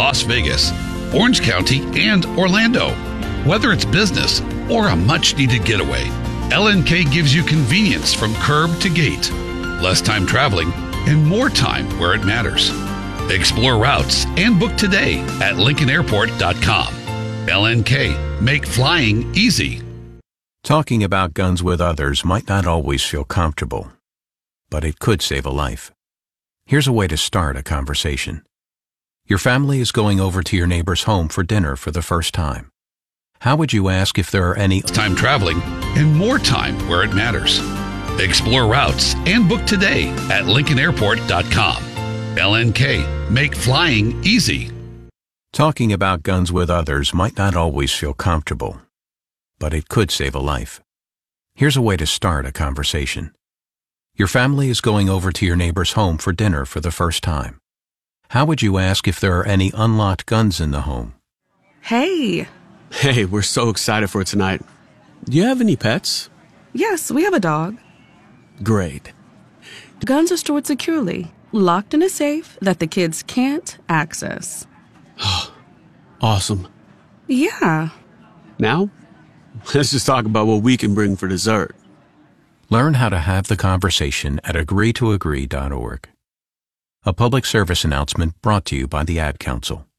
Las Vegas, Orange County, and Orlando. Whether it's business or a much-needed getaway, LNK gives you convenience from curb to gate, less time traveling, and more time where it matters. Explore routes and book today at LincolnAirport.com. LNK, make flying easy. Talking about guns with others might not always feel comfortable, but it could save a life. Here's a way to start a conversation. Your family is going over to your neighbor's home for dinner for the first time. How would you ask if there are any time traveling and more time where it matters? Explore routes and book today at LincolnAirport.com. LNK, make flying easy. Talking about guns with others might not always feel comfortable, but it could save a life. Here's a way to start a conversation. Your family is going over to your neighbor's home for dinner for the first time. How would you ask if there are any unlocked guns in the home? Hey. Hey, we're so excited for tonight. Do you have any pets? Yes, we have a dog. Great. Guns are stored securely, locked in a safe that the kids can't access. Awesome. Yeah. Now, let's just talk about what we can bring for dessert. Learn how to have the conversation at agreetoagree.org. A public service announcement brought to you by the Ad Council.